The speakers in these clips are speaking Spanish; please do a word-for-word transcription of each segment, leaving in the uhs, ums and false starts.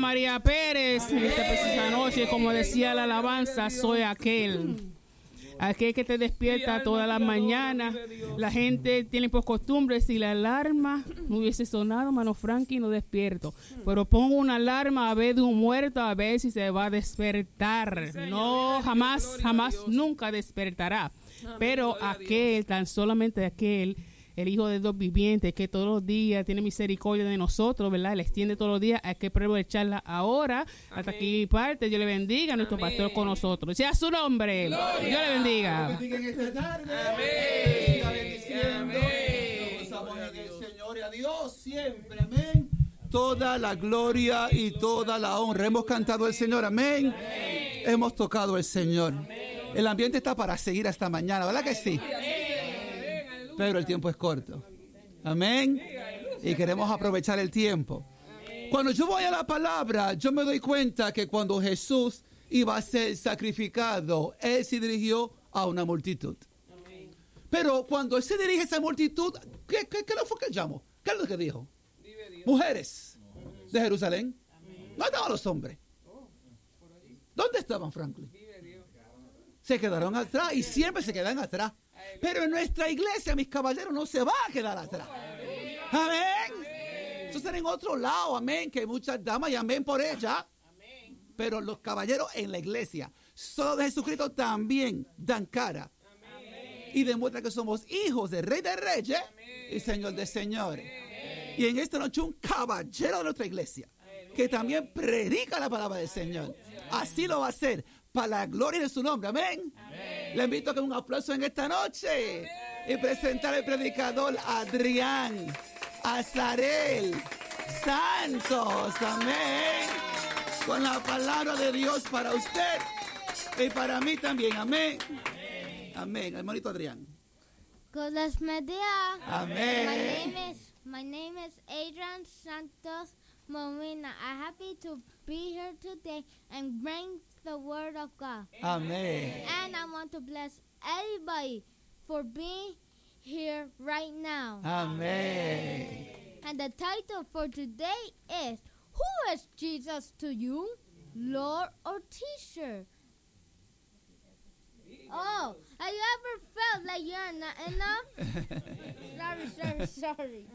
María Pérez en esta preciosa noche. Como decía la alabanza, soy aquel. Aquel que te despierta todas las mañanas. La gente tiene por costumbre, si la alarma no hubiese sonado, mano Frankie, no despierto. Pero pongo una alarma a ver de un muerto, a ver si se va a despertar. No, jamás, jamás, nunca despertará. Pero aquel, tan solamente aquel, el Hijo de Dios viviente, que todos los días tiene misericordia de nosotros, ¿verdad? Le extiende todos los días, hay que aprovecharla ahora. Amén. Hasta aquí parte, Dios le bendiga a nuestro Amén. Pastor con nosotros. Sea su nombre, Gloria. Dios le bendiga. Dios bendiga en esta tarde. Amén. Siga bendiciendo. Amén. Nos gozamos en el Señor y a Dios siempre, amén. Toda la gloria y toda la honra. Hemos cantado el Señor, amén. Amén. Hemos tocado el Señor. Amén. El ambiente está para seguir hasta mañana, ¿verdad que sí? Pero el tiempo es corto. Amén. Y queremos aprovechar el tiempo. Cuando yo voy a la palabra, yo me doy cuenta que cuando Jesús iba a ser sacrificado, Él se dirigió a una multitud. Pero cuando Él se dirige a esa multitud, ¿qué, qué, qué fue que llamó? ¿Qué es lo que dijo? Mujeres de Jerusalén. ¿Dónde estaban los hombres? ¿Dónde estaban, Franklin? Se quedaron atrás y siempre se quedan atrás. Pero en nuestra iglesia, mis caballeros, no se va a quedar atrás. Amén. Eso será en otro lado, amén, que hay muchas damas y amén por ella. Pero los caballeros en la iglesia, solo de Jesucristo, también dan cara. Y demuestran que somos hijos del Rey de Reyes y Señor de Señores. Y en esta noche un caballero de nuestra iglesia que también predica la palabra del Señor. Así lo va a hacer. Para la gloria de su nombre, amén. Amén. Le invito a que un aplauso en esta noche. Amén. Y presentar al predicador Adrián Azarel Santos, amén. Con la palabra de Dios para usted y para mí también, amén. Amén, hermanito Adrián. God bless my dear. Amén. My name is my name is Adrian Santos Molina. I'm happy to be here today and bring the word of God. Amen. And I want to bless everybody for being here right now. Amen. And the title for today is, Who is Jesus to you, Lord or Teacher? Oh, have you ever felt like you're not enough? sorry, sorry, sorry.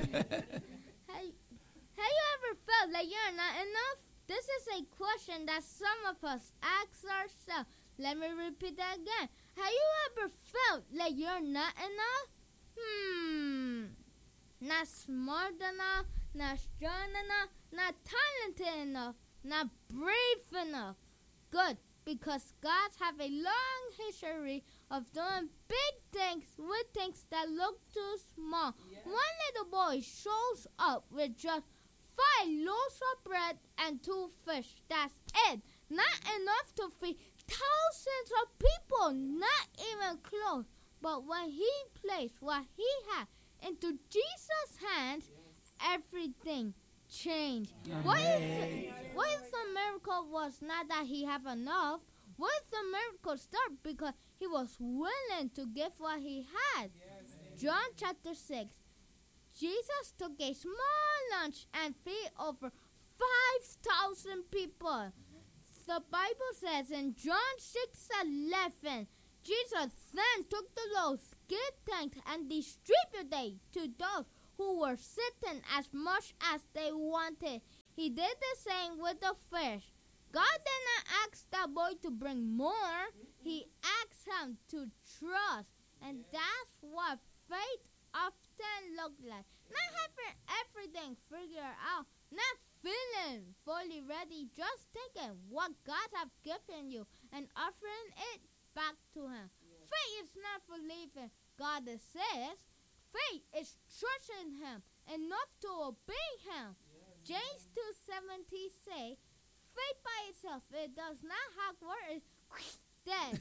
have, have you ever felt like you're not enough? This is a question that some of us ask ourselves. Let me repeat that again. Have you ever felt like you're not enough? Hmm. Not smart enough, not strong enough, not talented enough, not brave enough. Good, because God have a long history of doing big things with things that look too small. Yeah. One little boy shows up with just five loaves of bread and two fish. That's it. Not enough to feed thousands of people. Not even close. But when he placed what he had into Jesus' hands, everything changed. What if, what if the miracle was not that he had enough? What if the miracle started because he was willing to give what he had? John chapter six. Jesus took a small lunch and fed over five thousand people. The Bible says in John six eleven, Jesus then took the loaves, gave thanks, and distributed to those who were sitting as much as they wanted. He did the same with the fish. God did not ask the boy to bring more. He asked him to trust. And that's what faith often looks like. Not having everything figured out. Not feeling fully ready. Just taking what God has given you and offering it back to him. Yeah. Faith is not believing God says. Faith is trusting him enough to obey him. Yes. James two seventeen say, faith by itself, it does not have words, dead.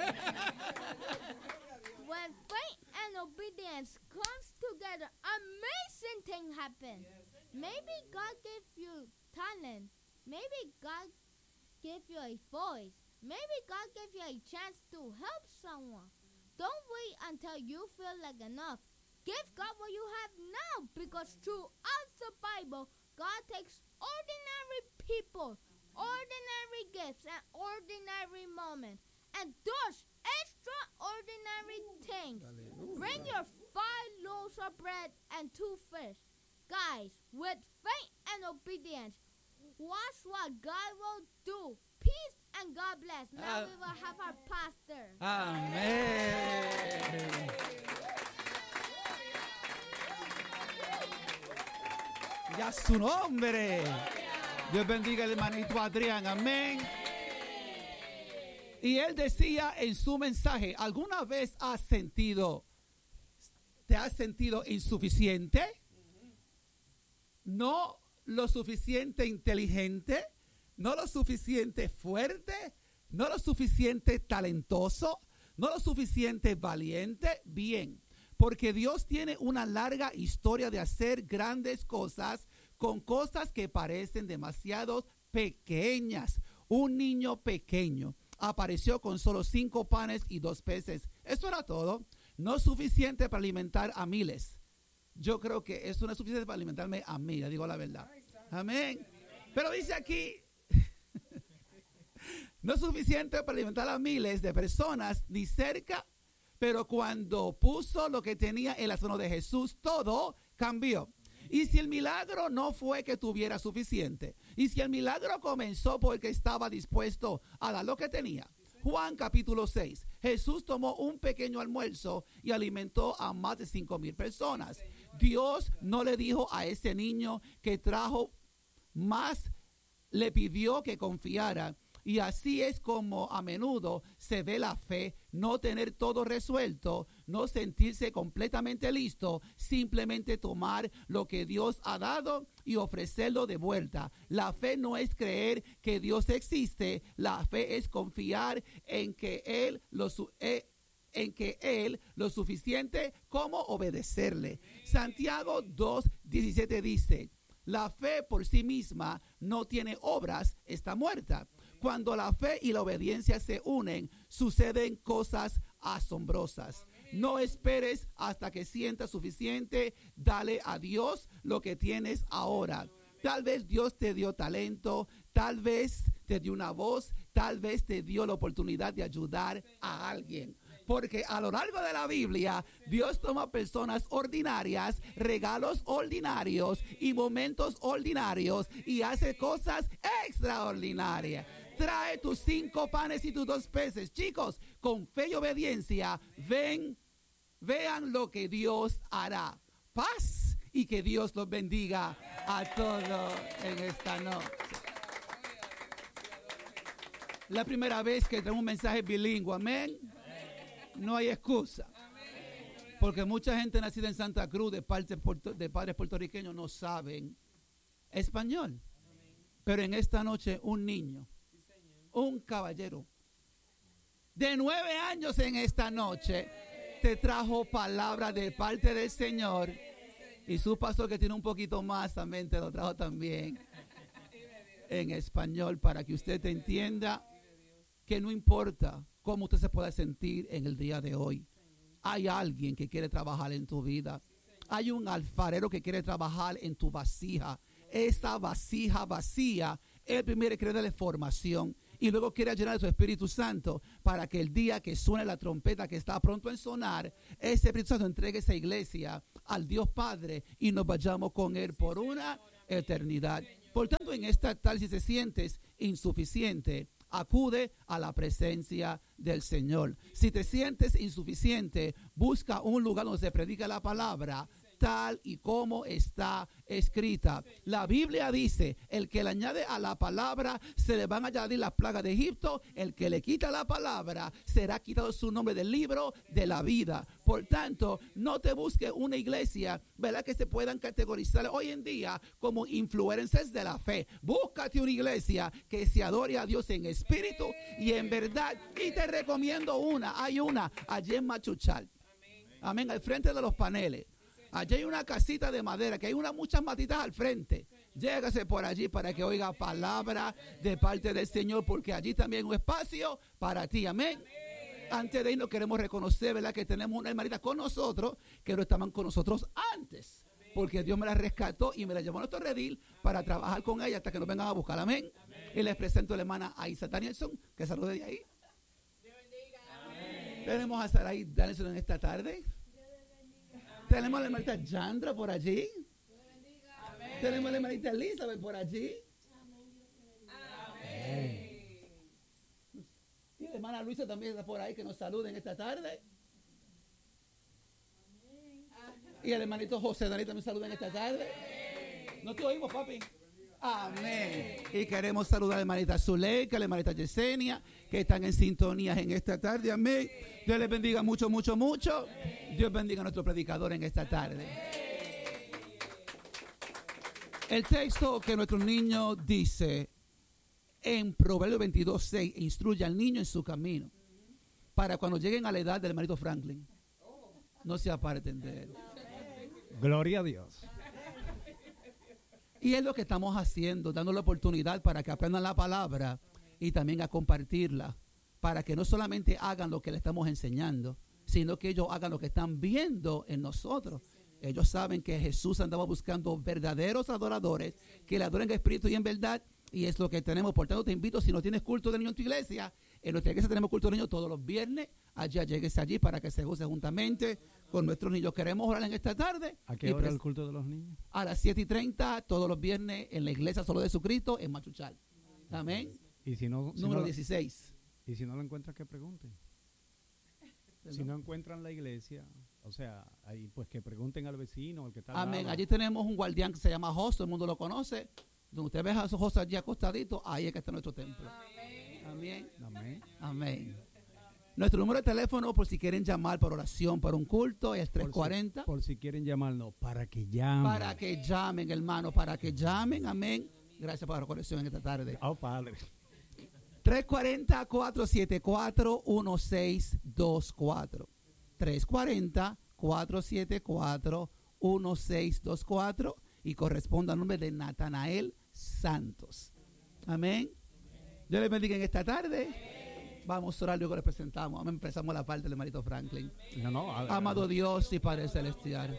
When faith and obedience comes together, amazing things happen. Yes. Maybe God gave you talent. Maybe God gave you a voice. Maybe God gave you a chance to help someone. Don't wait until you feel like enough. Give God what you have now, because throughout the Bible, God takes ordinary people, ordinary gifts, and ordinary moments, and does extraordinary things. Aleluya. Bring your five loaves of bread and two fish. Guys, with faith and obedience, watch what God will do. Peace and God bless. Now Uh, we will have our pastor. Amén. Ya su nombre. Dios bendiga al hermanito Adrián. Amén. Y él decía en su mensaje, ¿alguna vez has sentido, te has sentido insuficiente? No lo suficiente inteligente, no lo suficiente fuerte, no lo suficiente talentoso, no lo suficiente valiente. Bien, porque Dios tiene una larga historia de hacer grandes cosas con cosas que parecen demasiado pequeñas. Un niño pequeño apareció con solo cinco panes y dos peces. Eso era todo. No suficiente para alimentar a miles. Yo creo que eso no es suficiente para alimentarme a mí, le digo la verdad. Amén. Pero dice aquí, no es suficiente para alimentar a miles de personas, ni cerca, pero cuando puso lo que tenía en las manos de Jesús, todo cambió. Y si el milagro no fue que tuviera suficiente, y si el milagro comenzó porque estaba dispuesto a dar lo que tenía, Juan capítulo seis, Jesús tomó un pequeño almuerzo y alimentó a más de cinco mil personas. Dios no le dijo a ese niño que trajo más, le pidió que confiara. Y así es como a menudo se ve la fe: no tener todo resuelto, no sentirse completamente listo, simplemente tomar lo que Dios ha dado y ofrecerlo de vuelta. La fe no es creer que Dios existe, la fe es confiar en que Él lo su eh, en que Él lo suficiente como obedecerle. Santiago dos diecisiete dice: la fe por sí misma no tiene obras, está muerta. Cuando la fe y la obediencia se unen, suceden cosas asombrosas. No esperes hasta que sientas suficiente. Dale a Dios lo que tienes ahora. Tal vez Dios te dio talento, tal vez te dio una voz, tal vez te dio la oportunidad de ayudar a alguien. Porque a lo largo de la Biblia, Dios toma personas ordinarias, regalos ordinarios y momentos ordinarios y hace cosas extraordinarias. Trae tus cinco panes y tus dos peces. Chicos, con fe y obediencia, ven, vean lo que Dios hará. Paz y que Dios los bendiga a todos en esta noche. La primera vez que tengo un mensaje bilingüe, amén. No hay excusa. Porque mucha gente nacida en Santa Cruz de, parte, de padres puertorriqueños no saben español. Pero en esta noche un niño, un caballero de nueve años en esta noche te trajo palabra de parte del Señor. Y su pastor, que tiene un poquito más, también te lo trajo también en español, para que usted te entienda que no importa cómo usted se pueda sentir en el día de hoy, hay alguien que quiere trabajar en tu vida. Hay un alfarero que quiere trabajar en tu vasija. Esa vasija vacía, él primero quiere darle formación y luego quiere llenar de su Espíritu Santo, para que el día que suene la trompeta que está pronto en sonar, ese Espíritu Santo entregue esa iglesia al Dios Padre y nos vayamos con Él por una eternidad. Por tanto, en esta tal, si te sientes insuficiente, acude a la presencia del Señor. Si te sientes insuficiente, busca un lugar donde se predica la palabra tal y como está escrita. La Biblia dice: el que le añade a la palabra, se le van a añadir las plagas de Egipto. El que le quita la palabra, será quitado su nombre del libro de la vida. Por tanto, no te busques una iglesia, ¿verdad?, que se puedan categorizar hoy en día como influencers de la fe. Búscate una iglesia que se adore a Dios en espíritu y en verdad. Y te recomiendo una, hay una allí en Machuchal. Amén, al frente de los paneles. Allí hay una casita de madera, que hay unas muchas matitas al frente. Llégase por allí para que oiga palabra de parte del Señor, porque allí también hay un espacio para ti. Amén. Antes de irnos, queremos reconocer, ¿verdad?, que tenemos una hermanita con nosotros que no estaban con nosotros antes. porque Dios me la rescató y me la llevó a nuestro redil para trabajar con ella hasta que nos vengan a buscar. Amén. Amén. Y les presento a la hermana Aisa Danielson, que salude de ahí. Amén. Tenemos a Sarai Danielson en esta tarde. Tenemos a la hermanita Yandra por allí. Amén. Tenemos a la hermanita Elizabeth por allí. Amén. Y la hermana Luisa también está por ahí, que nos saluden esta tarde. Y el hermanito José Dani también saluda en esta tarde. No te oímos, papi. Amén. Y queremos saludar a la hermanita Zuleika, a la hermanita Yesenia, que están en sintonía en esta tarde. Amén. Dios les bendiga mucho, mucho, mucho. Dios bendiga a nuestro predicador en esta tarde. El texto que nuestro niño dice en Proverbios veintidós, seis, instruye al niño en su camino, para cuando lleguen a la edad del hermanito Franklin, no se aparten de él. Gloria a Dios. Y es lo que estamos haciendo, dando la oportunidad para que aprendan la palabra y también a compartirla, para que no solamente hagan lo que le estamos enseñando, sino que ellos hagan lo que están viendo en nosotros. Ellos saben que Jesús andaba buscando verdaderos adoradores que le adoren en espíritu y en verdad, y es lo que tenemos. Por tanto, te invito, si no tienes culto de niño en tu iglesia, en nuestra iglesia tenemos culto de niños todos los viernes. Allá llegues allí para que se goce juntamente con nuestros niños. Queremos orar en esta tarde. ¿A qué hora el culto de los niños? A las siete y treinta, todos los viernes, en la iglesia Solo de Jesucristo, en Machuchal. Amén. Y si no, si Número no, dieciséis. Y si no lo encuentran, que pregunten. ¿Perdón? Si no encuentran la iglesia, o sea, ahí pues que pregunten al vecino, al que está al Amén. lado. Allí tenemos un guardián que se llama Jos, todo el mundo lo conoce. Donde usted ve a esos Jos allí acostaditos, ahí es que está nuestro templo. Amén. Amén. Amén. Nuestro número de teléfono, por si quieren llamar por oración, para un culto, es tres cuarenta. Por si, por si quieren llamarnos, para que llamen. Para que llamen, hermano, para que llamen. Amén. Gracias por la corrección en esta tarde. Oh, Padre. tres cuarenta, cuatro siete cuatro, uno seis dos cuatro. tres cuarenta, cuatro siete cuatro, uno seis dos cuatro. Y corresponde al nombre de Natanael Santos. Amén. Dios les bendiga en esta tarde. Vamos a orar, luego les presentamos. Amén. Empezamos la parte del hermanito Franklin. No, no, a, a, Amado Dios y Padre Celestial,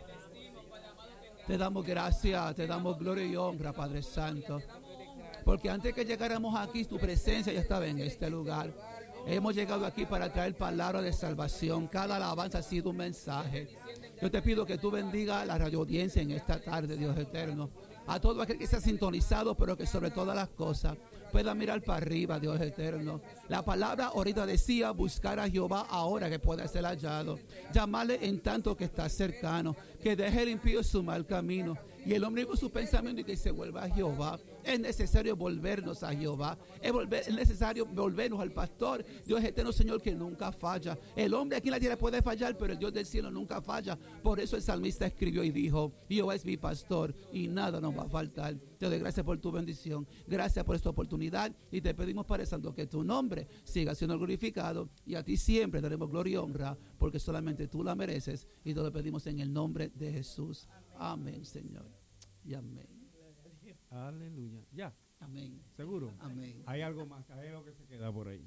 te damos gracias, te damos gloria y honra, Padre Santo, porque antes que llegáramos aquí, tu presencia ya estaba en este lugar. Hemos llegado aquí para traer palabra de salvación. Cada alabanza ha sido un mensaje. Yo te pido que tú bendiga la radio audiencia en esta tarde, Dios eterno. A todo aquel que se ha sintonizado, pero que sobre todas las cosas pueda mirar para arriba, Dios eterno. La palabra ahorita decía, buscar a Jehová ahora que pueda ser hallado. Llamarle en tanto que está cercano. Que deje el impío su mal camino y el hombre con su pensamiento y que se vuelva a Jehová. Es necesario volvernos a Jehová. Es, volver, es necesario volvernos al pastor, Dios eterno, Señor, que nunca falla. El hombre aquí en la tierra puede fallar, pero el Dios del cielo nunca falla. Por eso el salmista escribió y dijo, Jehová es mi pastor y nada nos va a faltar. Te doy gracias por tu bendición. Gracias por esta oportunidad y te pedimos, Padre Santo, que tu nombre siga siendo glorificado y a ti siempre daremos gloria y honra porque solamente tú la mereces y te lo pedimos en el nombre de Jesús. Amén, Señor. Y amén. Aleluya. Ya. Amén. ¿Seguro? Amén. Hay algo más, hay algo que se queda por ahí.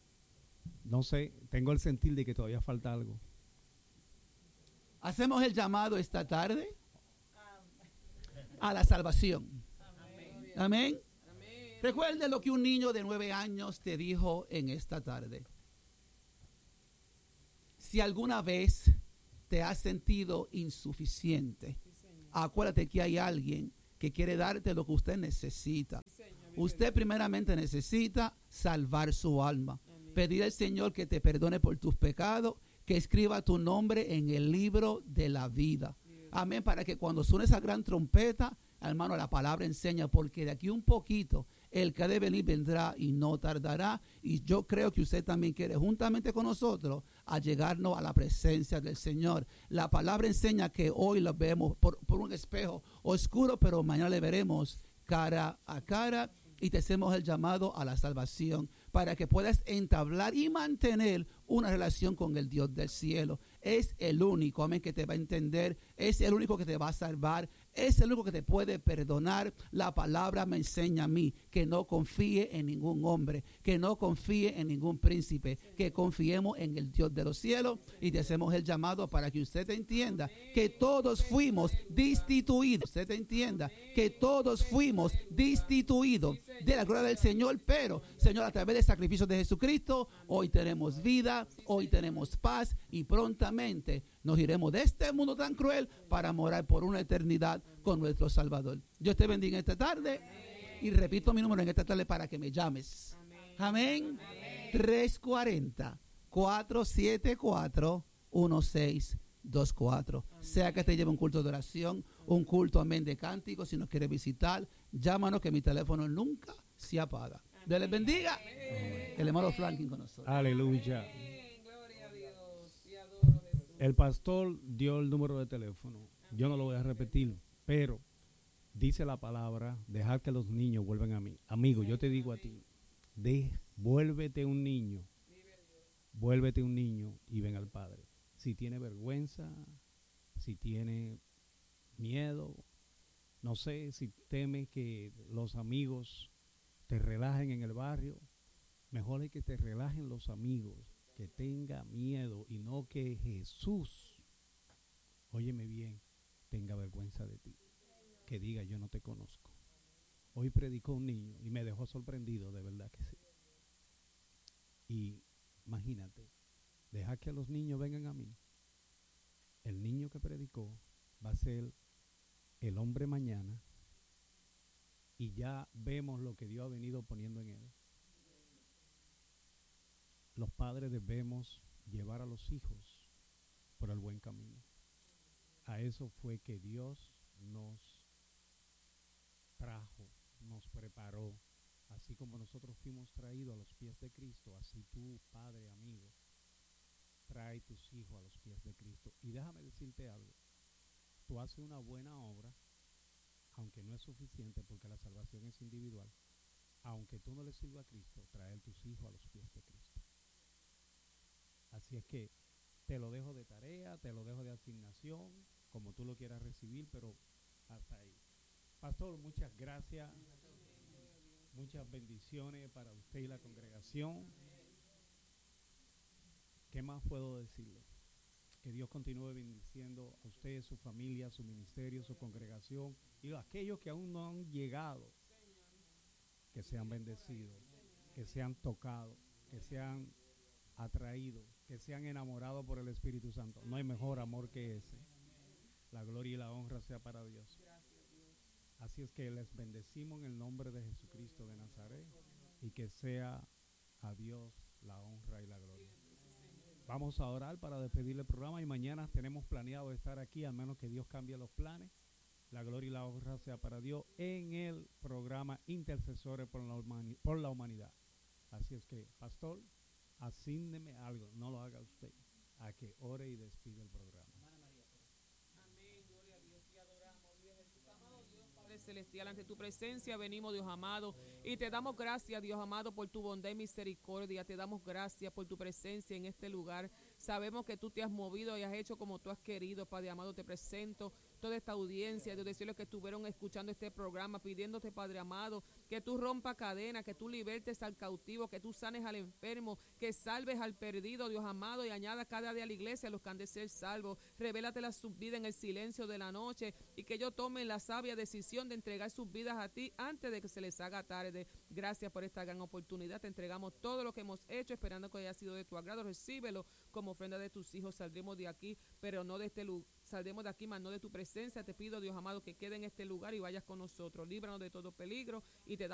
No sé, tengo el sentir de que todavía falta algo. Hacemos el llamado esta tarde a la salvación. Amén. Amén. Amén. Recuerde lo que un niño de nueve años te dijo en esta tarde. Si alguna vez te has sentido insuficiente, acuérdate que hay alguien que quiere darte lo que usted necesita. Usted primeramente necesita salvar su alma. Pedir al Señor que te perdone por tus pecados, que escriba tu nombre en el libro de la vida. Amén, para que cuando suene esa gran trompeta, hermano, la palabra enseña, porque de aquí un poquito el que ha de venir vendrá y no tardará. Y yo creo que usted también quiere, juntamente con nosotros, a llegarnos a la presencia del Señor. La palabra enseña que hoy lo vemos por, por un espejo oscuro, pero mañana le veremos cara a cara. Y te hacemos el llamado a la salvación para que puedas entablar y mantener una relación con el Dios del cielo. Es el único, amén, que te va a entender es el único que te va a salvar, es el único que te puede perdonar. La palabra me enseña a mí que no confíe en ningún hombre, que no confíe en ningún príncipe, que confiemos en el Dios de los cielos. Y te hacemos el llamado para que usted entienda que todos fuimos destituidos. Usted entienda que todos fuimos destituidos de la gloria del Señor, pero Señor, a través del sacrificio de Jesucristo, hoy tenemos vida, hoy tenemos paz y prontamente nos iremos de este mundo tan cruel para morar por una eternidad con nuestro Salvador. Dios te bendiga esta tarde y repito mi número en esta tarde para que me llames. Amén. tres cuatro cero, cuatro siete cuatro, uno seis dos cuatro. Sea que te lleve un culto de oración, un culto amén de cánticos, si nos quiere visitar, llámanos que mi teléfono nunca se apaga. Dios les bendiga. Amén. El hermano Franklin con nosotros. Aleluya. El pastor dio el número de teléfono. Yo no lo voy a repetir, pero dice la palabra, dejad que los niños vuelvan a mí. Amigo, yo te digo a ti, de, vuélvete un niño, vuélvete un niño y ven al Padre. Si tiene vergüenza, si tiene miedo, no sé, si teme que los amigos te relajen en el barrio, mejor es que te relajen los amigos, que tenga miedo y no que Jesús, óyeme bien, tenga vergüenza de ti, que diga yo no te conozco. Hoy predicó un niño y me dejó sorprendido, de verdad que sí. Y imagínate, deja que los niños vengan a mí. El niño que predicó va a ser el hombre mañana y ya vemos lo que Dios ha venido poniendo en él. Los padres debemos llevar a los hijos por el buen camino. A eso fue que Dios nos trajo, nos preparó. Así como nosotros fuimos traídos a los pies de Cristo, así tú, padre, amigo, trae tus hijos a los pies de Cristo. Y déjame decirte algo, tú haces una buena obra, aunque no es suficiente porque la salvación es individual, aunque tú no le sirvas a Cristo, traer tus hijos a los pies de Cristo. Así es que te lo dejo de tarea, te lo dejo de asignación, como tú lo quieras recibir, pero hasta ahí. Pastor, muchas gracias, muchas bendiciones para usted y la congregación. ¿Qué más puedo decirle? Que Dios continúe bendiciendo a usted, su familia, su ministerio, su congregación y a aquellos que aún no han llegado, que sean bendecidos, que sean tocados, que sean atraídos, que sean enamorados por el Espíritu Santo. No hay mejor amor que ese. La gloria y la honra sea para Dios. Así es que les bendecimos en el nombre de Jesucristo de Nazaret y que sea a Dios la honra y la gloria. Vamos a orar para despedir el programa y mañana tenemos planeado estar aquí, al menos que Dios cambie los planes. La gloria y la honra sea para Dios en el programa Intercesores por la, humani- por la Humanidad. Así es que, pastor, asígneme algo, no lo haga usted, a que ore y despide el programa. Amén, gloria a Dios, te adoramos, Dios Jesús amado, Dios Padre Celestial, ante tu presencia venimos, Dios amado, y te damos gracias, Dios amado, por tu bondad y misericordia, te damos gracias por tu presencia en este lugar. Sabemos que tú te has movido y has hecho como tú has querido, Padre amado. Te presento toda esta audiencia, Dios, decirles que estuvieron escuchando este programa, pidiéndote, Padre amado, que tú rompas cadenas, que tú libertes al cautivo, que tú sanes al enfermo, que salves al perdido, Dios amado, y añada cada día a la iglesia a los que han de ser salvos. Revélate sus vidas en el silencio de la noche y que ellos tomen la sabia decisión de entregar sus vidas a ti antes de que se les haga tarde. Gracias por esta gran oportunidad. Te entregamos todo lo que hemos hecho, esperando que haya sido de tu agrado. Recíbelo como ofrenda de tus hijos. Saldremos de aquí, pero no de este lugar. Saldremos de aquí, mas no de tu presencia. Te pido, Dios amado, que quede en este lugar y vayas con nosotros. Líbranos de todo peligro y te damos